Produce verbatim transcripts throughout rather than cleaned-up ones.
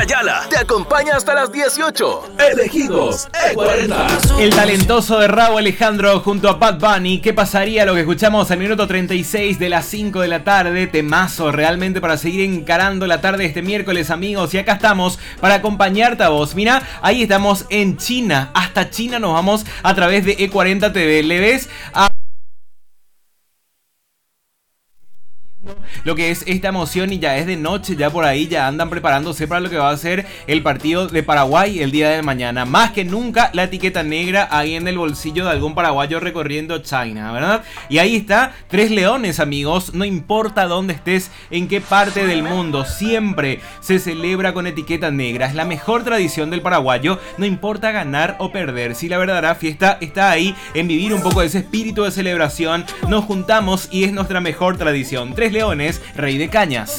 Ayala te acompaña hasta las dieciocho. Elegidos E cuarenta. El talentoso de Rauw Alejandro junto a Bad Bunny. ¿Qué pasaría? Lo que escuchamos al minuto treinta y seis de las cinco de la tarde. Temazo realmente para seguir encarando la tarde de este miércoles, amigos. Y acá estamos para acompañarte a vos. Mira, ahí estamos en China. Hasta China nos vamos a través de E cuarenta T V. ¿Le ves a lo que es esta emoción? Y ya es de noche, ya por ahí ya andan preparándose para lo que va a ser el partido de Paraguay el día de mañana. Más que nunca la etiqueta negra ahí en el bolsillo de algún paraguayo recorriendo China, ¿verdad? Y ahí está, Tres Leones, amigos. No importa dónde estés, en qué parte del mundo, siempre se celebra con etiqueta negra. Es la mejor tradición del paraguayo, no importa ganar o perder. Si la verdadera fiesta está ahí en vivir un poco de ese espíritu de celebración, nos juntamos y es nuestra mejor tradición. Tres Leones, Rey de Cañas.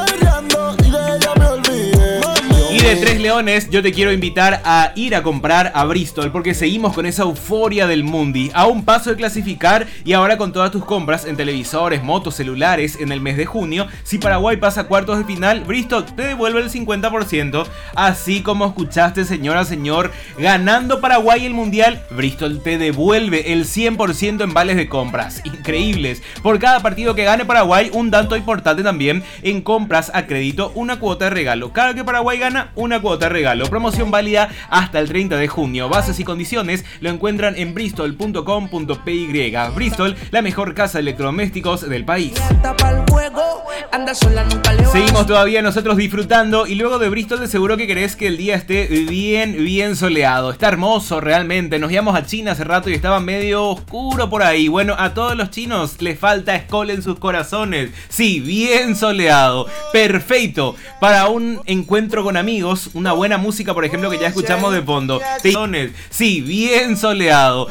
Y de Tres Leones yo te quiero invitar a ir a comprar a Bristol, porque seguimos con esa euforia del Mundi, a un paso de clasificar. Y ahora con todas tus compras en televisores, motos, celulares en el mes de junio, si Paraguay pasa a cuartos de final, Bristol te devuelve el cincuenta por ciento. Así como escuchaste, señora, señor, ganando Paraguay el Mundial, Bristol te devuelve el cien por ciento en vales de compras increíbles. Por cada partido que gane Paraguay, un dato importante también: en compras a crédito, una cuota de regalo. Cada que Paraguay gana, una cuota de regalo. Promoción válida hasta el treinta de junio. Bases y condiciones lo encuentran en bristol punto com punto p y. Bristol, la mejor casa de electrodomésticos del país. Seguimos todavía nosotros disfrutando, y luego de Bristol de seguro que querés que el día esté bien, bien soleado. Está hermoso realmente. Nos íbamos a China hace rato y estaba medio oscuro por ahí. Bueno, a todos los chinos les falta escol en sus corazones. Sí, bien soleado. Perfecto para un encuentro con amigos, una buena música, por ejemplo, que ya escuchamos de fondo. Sí, bien soleado.